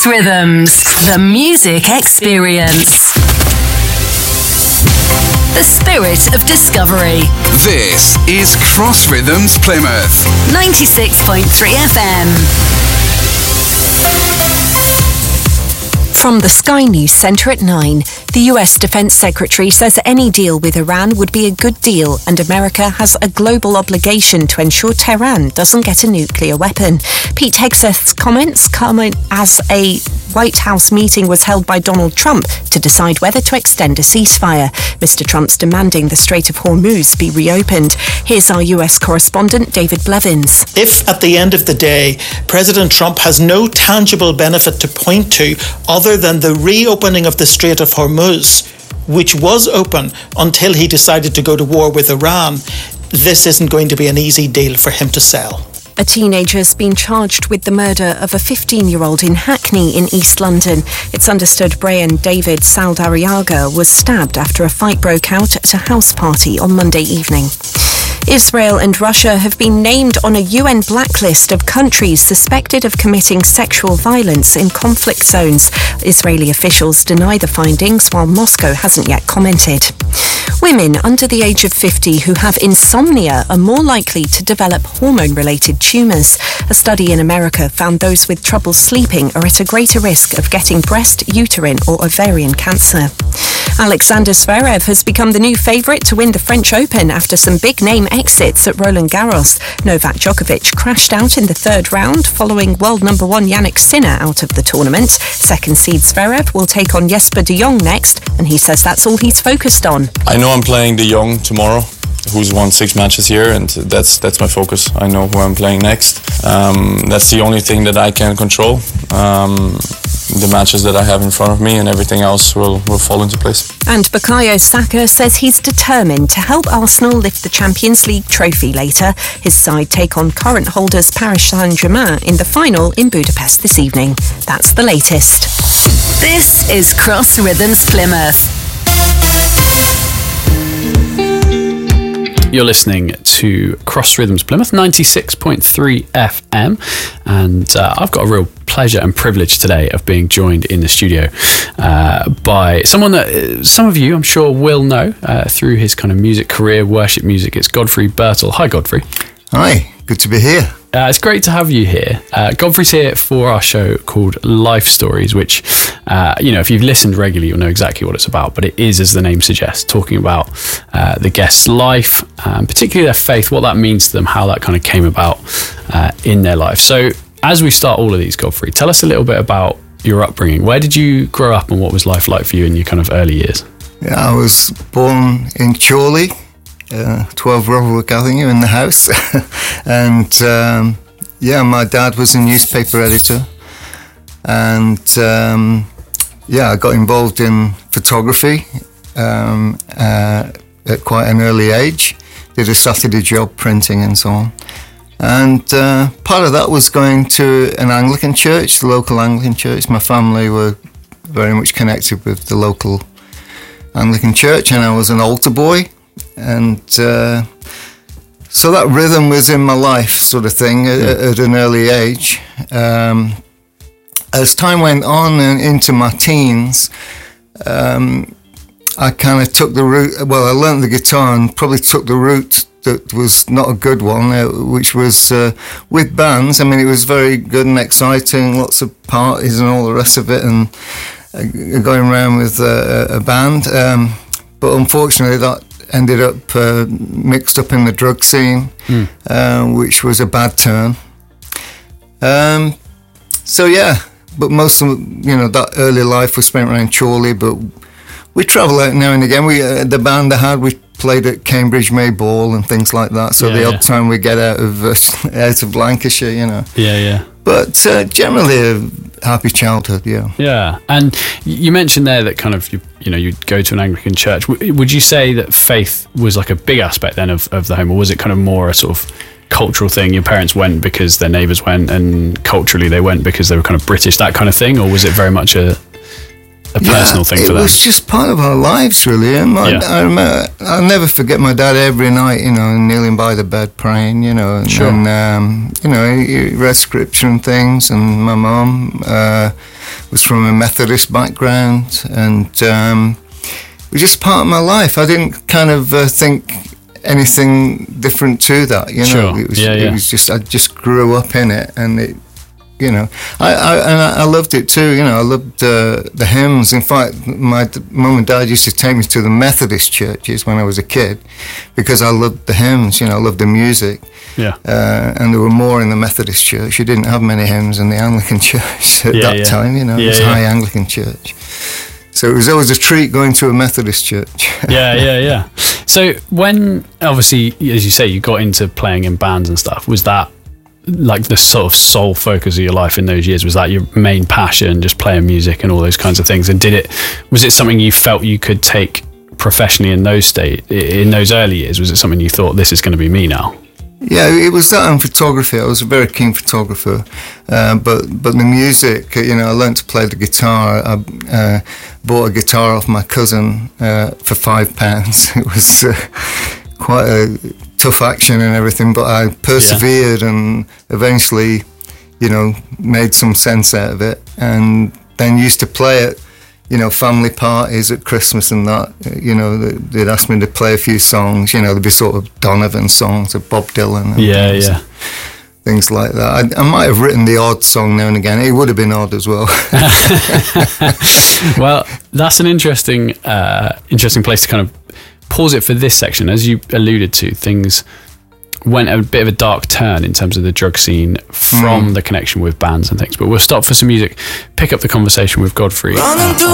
Cross Rhythms, the music experience. The spirit of discovery. This is Cross Rhythms Plymouth. 96.3 FM. From the Sky News Centre at 9, the US Defence Secretary says any deal with Iran would be a good deal and America has a global obligation to ensure Tehran doesn't get a nuclear weapon. Pete Hegseth's comments come as a White House meeting was held by Donald Trump to decide whether to extend a ceasefire. Mr. Trump's demanding the Strait of Hormuz be reopened. Here's our US correspondent David Blevins. If at the end of the day, President Trump has no tangible benefit to point to other than the reopening of the Strait of Hormuz, which was open until he decided to go to war with Iran, this isn't going to be an easy deal for him to sell. A teenager has been charged with the murder of a 15-year-old in Hackney in East London. It's understood Brian David Saldariaga was stabbed after a fight broke out at a house party on Monday evening. Israel and Russia have been named on a UN blacklist of countries suspected of committing sexual violence in conflict zones. Israeli officials deny the findings, while Moscow hasn't yet commented. Women under the age of 50 who have insomnia are more likely to develop hormone-related tumours. A study in America found those with trouble sleeping are at a greater risk of getting breast, uterine or ovarian cancer. Alexander Zverev has become the new favourite to win the French Open after some big-name exits at Roland Garros. Novak Djokovic crashed out in the third round following world number one Jannik Sinner out of the tournament. Second seed Zverev will take on Jesper de Jong next, and he says that's all he's focused on. I know I'm playing de Jong tomorrow, who's won 6 matches here, and that's my focus. I know who I'm playing next. That's the only thing that I can control. The matches that I have in front of me, and everything else will fall into place. And Bukayo Saka says he's determined to help Arsenal lift the Champions League trophy later. His side take on current holders Paris Saint-Germain in the final in Budapest this evening. That's the latest. This is Cross Rhythms Plymouth. You're listening to Cross Rhythms Plymouth 96.3 FM, and I've got a real pleasure and privilege today of being joined in the studio by someone that some of you I'm sure will know through his kind of music career, worship music. It's Godfrey Birtle. Hi Godfrey. Hi, good to be here. It's great to have you here. Godfrey's here for our show called Life Stories, which, if you've listened regularly, you'll know exactly what it's about. But it is, as the name suggests, talking about the guest's life, particularly their faith, what that means to them, how that kind of came about in their life. So as we start all of these, Godfrey, tell us a little bit about your upbringing. Where did you grow up and what was life like for you in your kind of early years? Yeah, I was born in Chorley. 12 Rotherwick Avenue in the house. And my dad was a newspaper editor, and I got involved in photography at quite an early age. Did a Saturday job printing and so on, and part of that was going to an Anglican church, the local Anglican church. My family were very much connected with the local Anglican church, and I was an altar boy. And so that rhythm was in my life, sort of thing, at an early age. As time went on and into my teens, I kind of took the route. Well, I learned the guitar and probably took the route that was not a good one, which was with bands. I mean, it was very good and exciting, lots of parties and all the rest of it, and going around with a band. But unfortunately, that ended up mixed up in the drug scene, which was a bad turn. But most of that early life was spent around Chorley, but we travel out now and again. The band I had, we played at Cambridge May Ball and things like that. So the odd time we get out of Lancashire, Yeah. But generally a happy childhood, yeah. Yeah, and you mentioned there that kind of you'd go to an Anglican church. Would you say that faith was like a big aspect then of the home, or was it kind of more a sort of cultural thing? Your parents went because their neighbours went, and culturally they went because they were kind of British, that kind of thing, or was it very much a a personal thing for them. It was just part of our lives, really. And I'll never forget my dad every night, kneeling by the bed praying, and he read scripture and things. And my mum was from a Methodist background, and it was just part of my life. I didn't kind of think anything different to that, Sure. It was just, I just grew up in it, and it, I loved it too. I loved the hymns. In fact, my mum and dad used to take me to the Methodist churches when I was a kid because I loved the hymns. I loved the music. Yeah. And there were more in the Methodist church. You didn't have many hymns in the Anglican church at that time. It was high Anglican church. So it was always a treat going to a Methodist church. Yeah. So when, obviously, as you say, you got into playing in bands and stuff, was that like the sort of sole focus of your life in those years? Was that your main passion, just playing music and all those kinds of things? And was it something you felt you could take professionally in those early years? Was it something you thought, this is going to be me now? Yeah, it was that and photography. I was a very keen photographer, but the music, I learned to play the guitar. I bought a guitar off my cousin for £5. It was quite a tough action and everything, but I persevered and eventually, made some sense out of it, and then used to play it. Family parties at Christmas and that, they'd ask me to play a few songs, there'd be sort of Donovan songs of Bob Dylan. And things like that. I might have written the odd song now and again. It would have been odd as well. Well, that's an interesting place to kind of pause it for this section. As you alluded to, things went a bit of a dark turn in terms of the drug scene from the connection with bands and things. But we'll stop for some music, pick up the conversation with Godfrey on